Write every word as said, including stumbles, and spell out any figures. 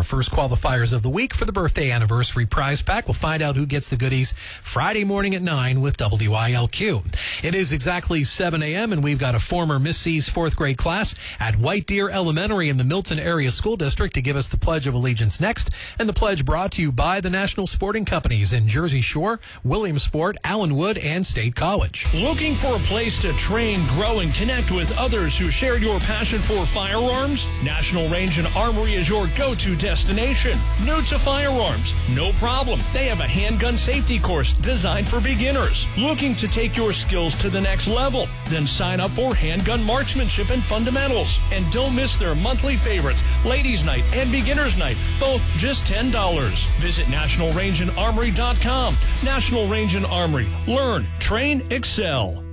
first qualifiers of the week for the birthday anniversary prize pack. We'll find out who gets the goodies Friday morning at nine with W I L Q. It is exactly seven a.m. and we've got a former Miss C's fourth grade class at White Deer Elementary in the Milton Area School District to give us the Pledge of Allegiance next. And the pledge brought to you by the National Sporting Companies in Jersey Shore, Williamsport, Allenwood, and State College. Looking for a place to train, grow, and connect with others who share your passion for firearms? National Range and Armory is your go-to destination. New to firearms? No problem. They have a handgun safety course designed for beginners. Looking to take your skills to the next level? Then sign up for Handgun Marksmanship and Fundamentals. And don't miss their monthly favorites, Ladies Night and Beginners Night, both just ten dollars. Visit national range and armory dot com. National Range and Armory. Learn, train, excel.